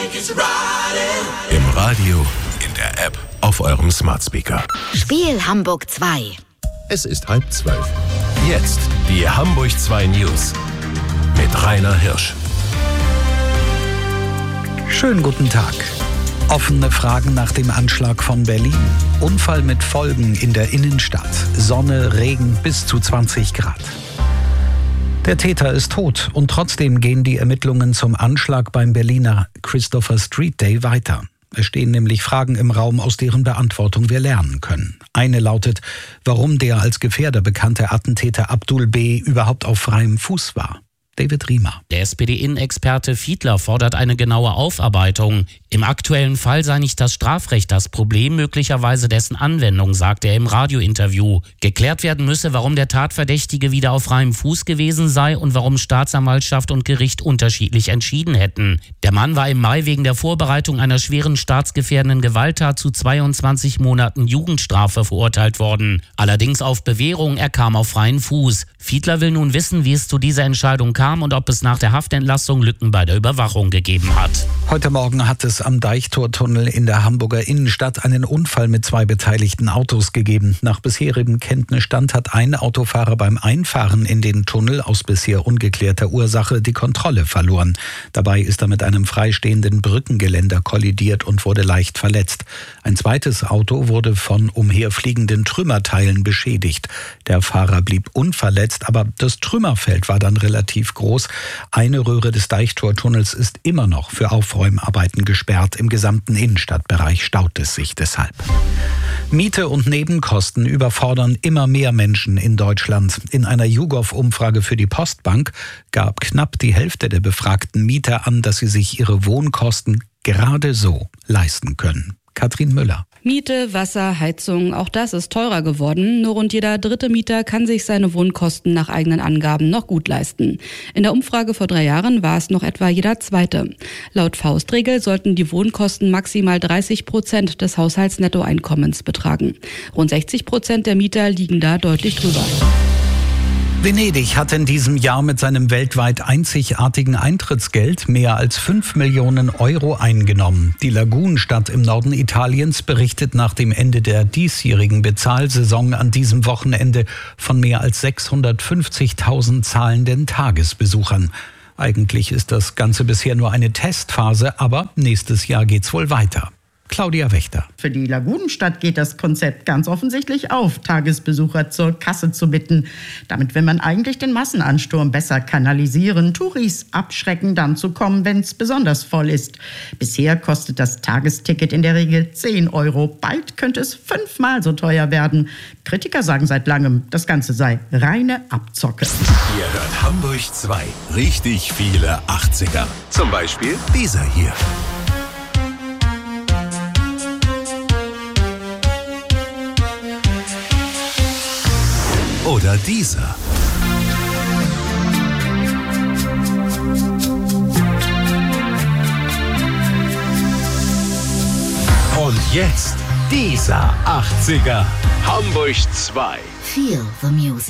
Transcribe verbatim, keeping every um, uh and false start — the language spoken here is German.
Im Radio, in der App, auf eurem Smart Speaker. Spiel Hamburg zwei. Es ist halb zwölf. Jetzt die Hamburg zwei News mit Rainer Hirsch. Schönen guten Tag. Offene Fragen nach dem Anschlag von Berlin. Unfall mit Folgen in der Innenstadt. Sonne, Regen bis zu zwanzig Grad. Der Täter ist tot und trotzdem gehen die Ermittlungen zum Anschlag beim Berliner Christopher Street Day weiter. Es stehen nämlich Fragen im Raum, aus deren Beantwortung wir lernen können. Eine lautet, warum der als Gefährder bekannte Attentäter Abdul B. überhaupt auf freiem Fuß war. David Riemer. Der S P D-Innenexperte Fiedler fordert eine genaue Aufarbeitung. Im aktuellen Fall sei nicht das Strafrecht das Problem, möglicherweise dessen Anwendung, sagt er im Radiointerview. Geklärt werden müsse, warum der Tatverdächtige wieder auf freiem Fuß gewesen sei und warum Staatsanwaltschaft und Gericht unterschiedlich entschieden hätten. Der Mann war im Mai wegen der Vorbereitung einer schweren staatsgefährdenden Gewalttat zu zweiundzwanzig Monaten Jugendstrafe verurteilt worden. Allerdings auf Bewährung, er kam auf freien Fuß. Fiedler will nun wissen, wie es zu dieser Entscheidung kam und ob es nach der Haftentlassung Lücken bei der Überwachung gegeben hat. Heute Morgen hat es am Deichtortunnel in der Hamburger Innenstadt einen Unfall mit zwei beteiligten Autos gegeben. Nach bisherigem Kenntnisstand hat ein Autofahrer beim Einfahren in den Tunnel aus bisher ungeklärter Ursache die Kontrolle verloren. Dabei ist er mit einem freistehenden Brückengeländer kollidiert und wurde leicht verletzt. Ein zweites Auto wurde von umherfliegenden Trümmerteilen beschädigt. Der Fahrer blieb unverletzt, aber das Trümmerfeld war dann relativ groß. Eine Röhre des Deichtortunnels ist immer noch für Aufräumarbeiten gesperrt. Im gesamten Innenstadtbereich staut es sich deshalb. Miete und Nebenkosten überfordern immer mehr Menschen in Deutschland. In einer YouGov-Umfrage für die Postbank gab knapp die Hälfte der befragten Mieter an, dass sie sich ihre Wohnkosten gerade so leisten können. Katrin Müller. Miete, Wasser, Heizung, auch das ist teurer geworden. Nur rund jeder dritte Mieter kann sich seine Wohnkosten nach eigenen Angaben noch gut leisten. In der Umfrage vor drei Jahren war es noch etwa jeder zweite. Laut Faustregel sollten die Wohnkosten maximal dreißig Prozent des Haushaltsnettoeinkommens betragen. Rund sechzig Prozent der Mieter liegen da deutlich drüber. Venedig hat in diesem Jahr mit seinem weltweit einzigartigen Eintrittsgeld mehr als fünf Millionen Euro eingenommen. Die Lagunenstadt im Norden Italiens berichtet nach dem Ende der diesjährigen Bezahlsaison an diesem Wochenende von mehr als sechshundertfünfzigtausend zahlenden Tagesbesuchern. Eigentlich ist das Ganze bisher nur eine Testphase, aber nächstes Jahr geht's wohl weiter. Claudia Wächter. Für die Lagunenstadt geht das Konzept ganz offensichtlich auf, Tagesbesucher zur Kasse zu bitten. Damit will man eigentlich den Massenansturm besser kanalisieren, Touris abschrecken, dann zu kommen, wenn es besonders voll ist. Bisher kostet das Tagesticket in der Regel zehn Euro. Bald könnte es fünfmal so teuer werden. Kritiker sagen seit langem, das Ganze sei reine Abzocke. Ihr hört Hamburg zwei. Richtig viele achtziger. Zum Beispiel dieser hier. Oder dieser. Und jetzt dieser achtziger. Hamburg zwei. Feel the music.